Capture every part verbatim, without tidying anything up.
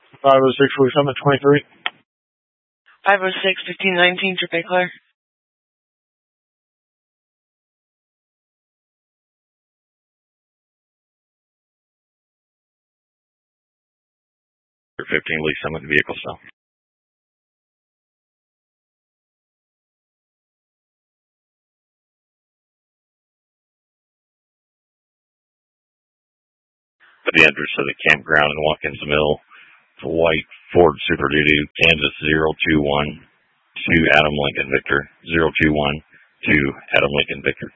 five oh six forty-seven twenty-three. five oh six fifteen nineteen, Trip A clear. fifteen, Lee Summit vehicle cell. The address of the campground in Watkins Mill, it's a white Ford Super Duty, Kansas zero two one two Adam Lincoln Victor, zero two one two Adam Lincoln Victor.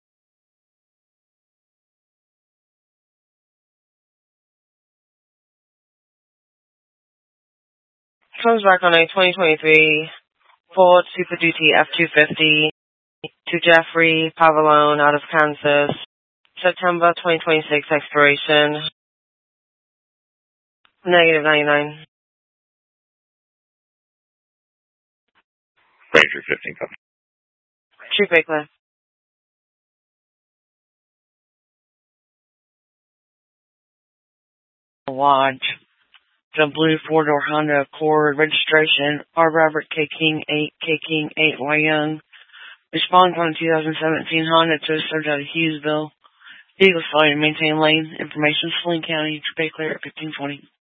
Comes back on a twenty twenty-three Ford Super Duty F two fifty to Jeffrey Pavolone out of Kansas, September twenty twenty-six expiration. Negative ninety-nine. Ranger fifteen, copy. True fake left. Lodge. The blue four-door Honda Accord registration, R. Robert K. King eight, K. King eight, Y. Young. Responds on two thousand seventeen Honda to a search out of Hughesville. Vehicle failure to maintain lane. Information, Saline County, True Bay Clear at fifteen twenty.